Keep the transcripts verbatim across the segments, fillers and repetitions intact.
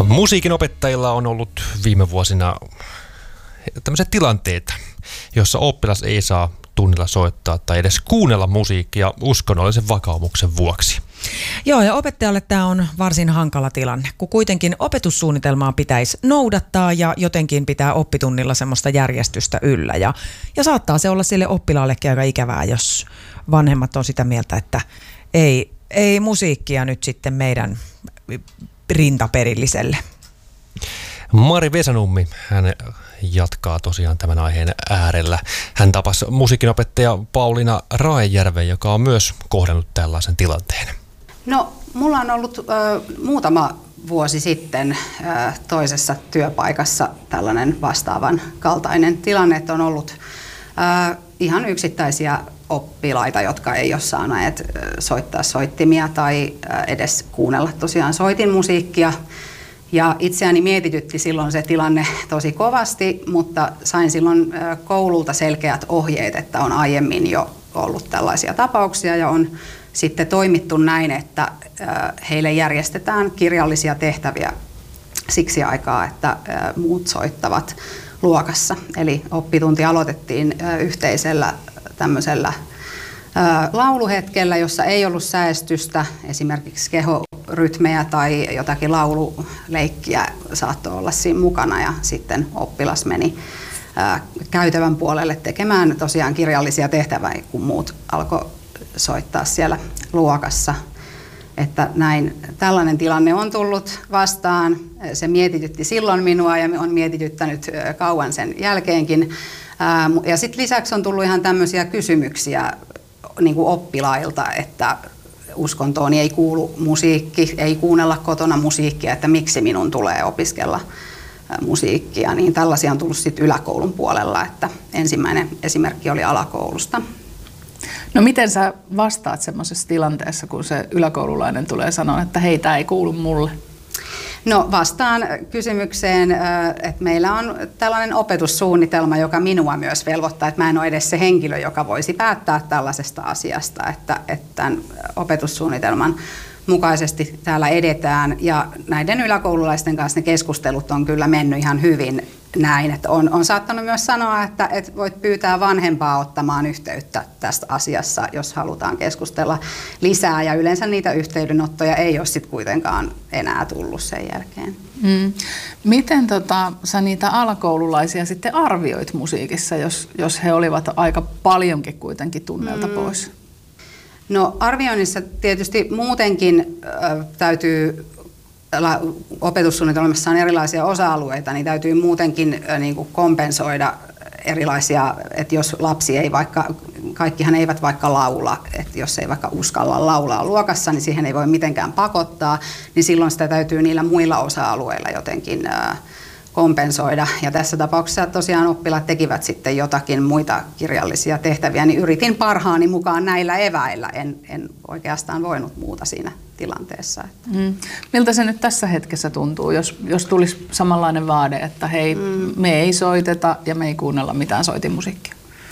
Musiikin opettajilla on ollut viime vuosina tämmöisiä tilanteita, jossa oppilas ei saa tunnilla soittaa tai edes kuunnella musiikkia uskonnollisen vakaumuksen vuoksi. Joo, ja opettajalle tämä on varsin hankala tilanne, kun kuitenkin opetussuunnitelmaa pitäisi noudattaa ja jotenkin pitää oppitunnilla semmoista järjestystä yllä. Ja, ja saattaa se olla sille oppilaallekin aika ikävää, jos vanhemmat on sitä mieltä, että ei, ei musiikkia nyt sitten meidän rintaperilliselle. Mari Vesanummi, hän jatkaa tosiaan tämän aiheen äärellä. Hän tapasi musiikinopettaja Pauliina Raejärven, joka on myös kohdannut tällaisen tilanteen. No, mulla on ollut ö, muutama vuosi sitten ö, toisessa työpaikassa tällainen vastaavan kaltainen tilanne, että on ollut ö, ihan yksittäisiä oppilaita, jotka ei ole saaneet ö, soittaa soittimia tai ö, edes kuunnella tosiaan soitinmusiikkia. Ja itseäni mietitytti silloin se tilanne tosi kovasti, mutta sain silloin ö, koululta selkeät ohjeet, että on aiemmin jo ollut tällaisia tapauksia ja on sitten toimittu näin, että heille järjestetään kirjallisia tehtäviä siksi aikaa, että muut soittavat luokassa. Eli oppitunti aloitettiin yhteisellä tämmöisellä lauluhetkellä, jossa ei ollut säestystä, esimerkiksi kehorytmejä tai jotakin laululeikkiä saattoi olla siinä mukana ja sitten oppilas meni käytävän puolelle tekemään tosiaan kirjallisia tehtäviä, kun muut alkoi soittaa siellä luokassa. Että näin, tällainen tilanne on tullut vastaan. Se mietitytti silloin minua ja on mietityttänyt kauan sen jälkeenkin. Ja sitten lisäksi on tullut ihan tämmöisiä kysymyksiä niin kuin oppilailta, että uskontoon ei kuulu musiikki, ei kuunnella kotona musiikkia, että miksi minun tulee opiskella musiikkia. Niin tällaisia on tullut sitten yläkoulun puolella, että ensimmäinen esimerkki oli alakoulusta. No miten sä vastaat semmoisessa tilanteessa, kun se yläkoululainen tulee sanoa, että hei, tää ei kuulu mulle? No vastaan kysymykseen, että meillä on tällainen opetussuunnitelma, joka minua myös velvoittaa, että mä en ole edes se henkilö, joka voisi päättää tällaisesta asiasta, että, että tämän opetussuunnitelman mukaisesti täällä edetään ja näiden yläkoululaisten kanssa ne keskustelut on kyllä mennyt ihan hyvin näin, että on, on saattanut myös sanoa, että, että voit pyytää vanhempaa ottamaan yhteyttä tästä asiassa, jos halutaan keskustella lisää ja yleensä niitä yhteydenottoja ei ole sitten kuitenkaan enää tullut sen jälkeen. Mm. Miten tota, sä niitä alakoululaisia sitten arvioit musiikissa, jos, jos he olivat aika paljonkin kuitenkin tunnelta mm. pois? No arvioinnissa tietysti muutenkin äh, täytyy, opetussuunnitelmassa on erilaisia osa-alueita, niin täytyy muutenkin äh, niin kuin kompensoida erilaisia, että jos lapsi ei vaikka, kaikkihan eivät vaikka laula, että jos ei vaikka uskalla laulaa luokassa, niin siihen ei voi mitenkään pakottaa, niin silloin sitä täytyy niillä muilla osa-alueilla jotenkin äh, kompensoida. Ja tässä tapauksessa tosiaan oppilaat tekivät sitten jotakin muita kirjallisia tehtäviä, niin yritin parhaani mukaan näillä eväillä. En, en oikeastaan voinut muuta siinä tilanteessa. Mm. Miltä se nyt tässä hetkessä tuntuu, jos, jos tulisi samanlainen vaade, että hei, mm. me ei soiteta ja me ei kuunnella mitään soitinmusiikkia?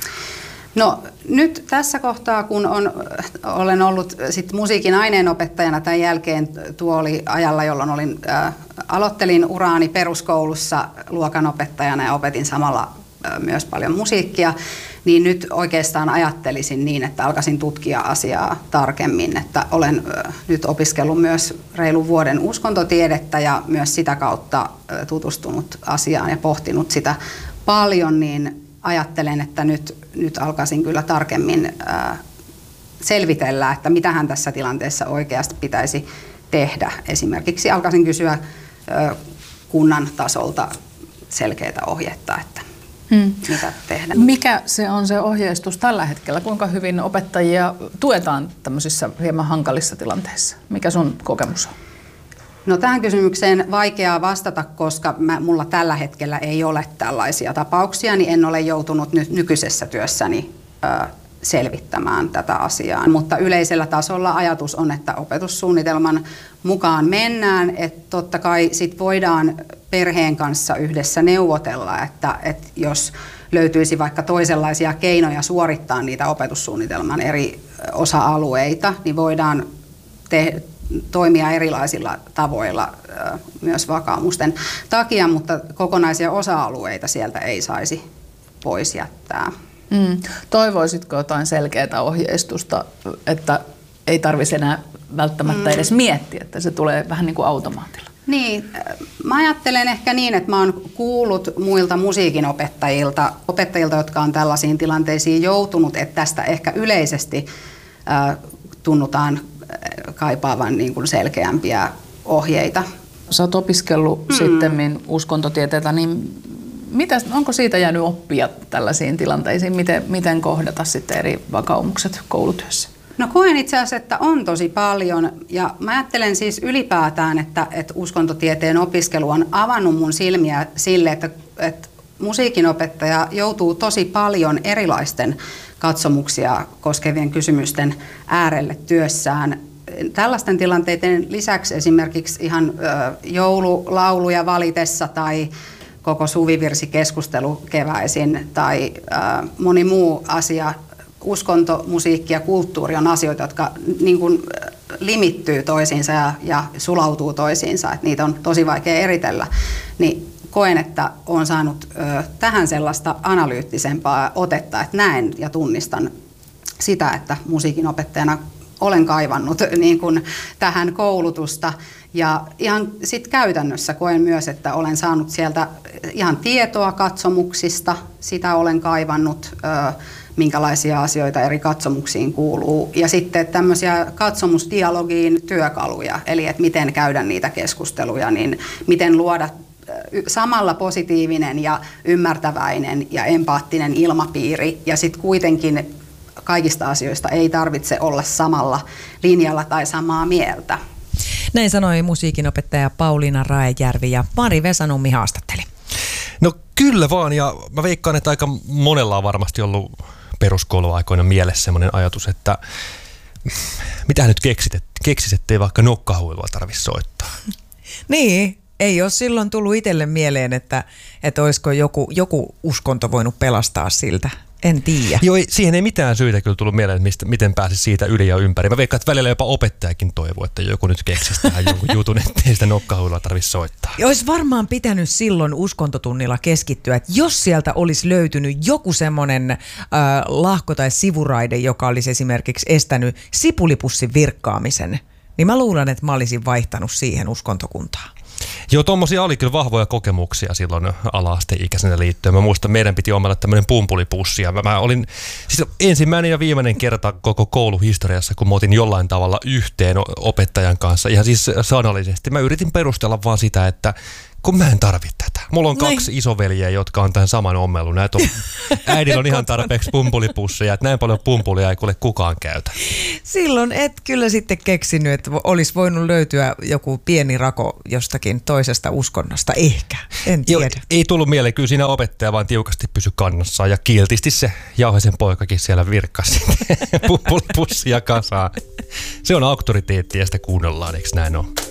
No nyt tässä kohtaa, kun on, olen ollut sit musiikin aineenopettajana tämän jälkeen, tuo oli ajalla, jolloin olin, äh, aloittelin uraani peruskoulussa luokanopettajana ja opetin samalla äh, myös paljon musiikkia, niin nyt oikeastaan ajattelisin niin, että alkaisin tutkia asiaa tarkemmin, että olen äh, nyt opiskellut myös reilun vuoden uskontotiedettä ja myös sitä kautta äh, tutustunut asiaan ja pohtinut sitä paljon, niin ajattelen, että nyt, nyt alkaisin kyllä tarkemmin ää, selvitellä, että mitähän tässä tilanteessa oikeasti pitäisi tehdä. Esimerkiksi alkaisin kysyä ää, kunnan tasolta selkeää ohjetta, että hmm. mitä tehdä. Mikä se on se ohjeistus tällä hetkellä? Kuinka hyvin opettajia tuetaan tämmöisissä hieman hankalissa tilanteissa? Mikä sun kokemus on? No tähän kysymykseen vaikeaa vastata, koska mä, mulla tällä hetkellä ei ole tällaisia tapauksia, niin en ole joutunut nyt nykyisessä työssäni ö, selvittämään tätä asiaa. Mutta yleisellä tasolla ajatus on, että opetussuunnitelman mukaan mennään, että totta kai sit voidaan perheen kanssa yhdessä neuvotella, että, että jos löytyisi vaikka toisenlaisia keinoja suorittaa niitä opetussuunnitelman eri osa-alueita, niin voidaan tehdä toimia erilaisilla tavoilla myös vakaumusten takia, mutta kokonaisia osa-alueita sieltä ei saisi pois jättää. Mm. Toivoisitko jotain selkeää ohjeistusta, että ei tarvitsisi enää välttämättä edes miettiä, että se tulee vähän niin kuin automaatilla? Niin, mä ajattelen ehkä niin, että mä oon kuullut muilta musiikinopettajilta, opettajilta, jotka on tällaisiin tilanteisiin joutunut, että tästä ehkä yleisesti äh, tunnutaan kaipaavan niin kuin selkeämpiä ohjeita. Sä oot opiskellut mm. sittemmin uskontotieteitä, niin mitä, onko siitä jäänyt oppia tällaisiin tilanteisiin? Miten, miten kohdata sitten eri vakaumukset koulutyössä? No koen itse asiassa, että on tosi paljon ja mä ajattelen siis ylipäätään, että, että uskontotieteen opiskelu on avannut mun silmiä sille, että, että musiikinopettaja joutuu tosi paljon erilaisten katsomuksia koskevien kysymysten äärelle työssään. Tällaisten tilanteiden lisäksi esimerkiksi ihan ö, joululauluja valitessa tai koko suvivirsikeskustelu keväisin tai ö, moni muu asia. Uskonto, musiikki ja kulttuuri on asioita, jotka niin kuin limittyy toisiinsa ja, ja sulautuu toisiinsa, että niitä on tosi vaikea eritellä. Niin koen, että olen saanut ö, tähän sellaista analyyttisempaa otetta, että näen ja tunnistan sitä, että musiikinopettajana olen kaivannut niin kuin tähän koulutusta. Ja ihan sit käytännössä koen myös, että olen saanut sieltä ihan tietoa katsomuksista, sitä olen kaivannut, ö, minkälaisia asioita eri katsomuksiin kuuluu. Ja sitten tämmöisiä katsomusdialogiin työkaluja, eli että miten käydä niitä keskusteluja, niin miten luoda samalla positiivinen ja ymmärtäväinen ja empaattinen ilmapiiri. Ja sitten kuitenkin kaikista asioista ei tarvitse olla samalla linjalla tai samaa mieltä. Näin sanoi musiikinopettaja Pauliina Raejärvi ja Mari Vesanummi haastatteli. No kyllä vaan, ja mä veikkaan, että aika monella on varmasti ollut peruskouluaikoina mielessä semmoinen ajatus, että mitä nyt keksit, keksis, ettei vaikka nokkahuilua tarvitse soittaa. Niin, ei ole silloin tullut itselle mieleen, että, että olisiko joku, joku uskonto voinut pelastaa siltä. En tiedä. Joo, siihen ei mitään syytä kyllä tullut mieleen, että mistä, miten pääsisi siitä yli ja ympäri. Mä veikkaan, että välillä jopa opettajakin toivoo, että joku nyt keksisi tähän jonkun jutun, ettei sitä nokkahuilua tarvitse soittaa. Ja olisi varmaan pitänyt silloin uskontotunnilla keskittyä, että jos sieltä olisi löytynyt joku semmoinen äh, lahko tai sivuraide, joka olisi esimerkiksi estänyt sipulipussin virkkaamisen, niin mä luulen, että mä olisin vaihtanut siihen uskontokuntaan. Joo, tommosia oli kyllä vahvoja kokemuksia silloin ala-asteikäisenä liittyen. Mä muistan, meidän piti omalla tämmöinen pumpulipussi. Ja mä olin siis ensimmäinen ja viimeinen kerta koko kouluhistoriassa, kun mä otin jollain tavalla yhteen opettajan kanssa. Ihan siis sanallisesti. Mä yritin perustella vaan sitä, että kun mä en tarvitse tätä. Mulla on kaksi Noin. isoveljeä, jotka on tämän saman ommelun. Näitä on, äidillä on ihan tarpeeksi pumpulipusseja, että näin paljon pumpulia ei kuule kukaan käytä. Silloin et kyllä sitten keksinyt, että olisi voinut löytyä joku pieni rako jostakin toisesta uskonnosta. Ehkä, en tiedä. Jo, ei tullut mieleen, kyllä siinä opettaja vaan tiukasti pysy kannassaan ja kiltisti se jauhaisen poikakin siellä virkkasi pumpulipussia kasaan. Se on auktoriteetti ja sitä kuunnellaan, eikö näin ole?